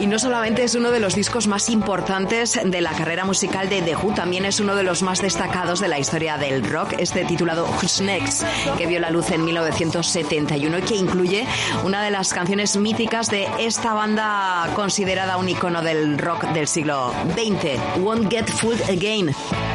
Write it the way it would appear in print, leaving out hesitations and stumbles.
Y no solamente es uno de los discos más importantes de la carrera musical de The Who, también es uno de los más destacados de la historia del rock, este titulado Who's Next, que vio la luz en 1971 y que incluye una de las canciones míticas de esta banda considerada un icono del rock del siglo XX, Won't Get Fooled Again.